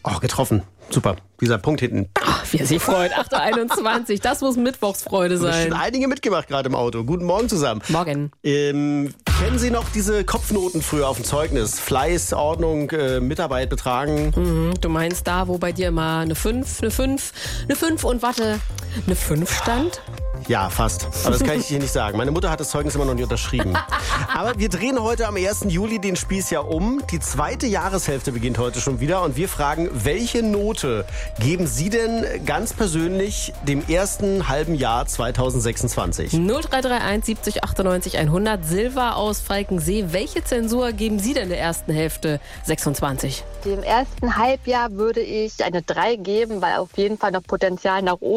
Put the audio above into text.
Oh, getroffen. Super. Dieser Punkt hinten. Ach, wie er sich freut. 8.21 Uhr. Das muss Mittwochsfreude Da sein. sind einige mitgemacht gerade im Auto. Guten Morgen zusammen. Morgen. Kennen Sie noch diese Kopfnoten früher auf dem Zeugnis? Fleiß, Ordnung, Mitarbeit, Betragen? Du meinst da, wo bei dir immer eine 5 und warte, eine 5 stand? Ja, fast. Aber das kann ich dir nicht sagen. Meine Mutter hat das Zeugnis immer noch nicht unterschrieben. Aber wir drehen heute am 1. Juli den Spieß ja um. Die zweite Jahreshälfte beginnt heute schon wieder. Und wir fragen, welche Note geben Sie denn ganz persönlich dem ersten halben Jahr 2026? 0331 70 98 100. Silva aus Falkensee. Welche Zensur geben Sie denn der ersten Hälfte 26? Dem ersten Halbjahr würde ich eine 3 geben, weil auf jeden Fall noch Potenzial nach oben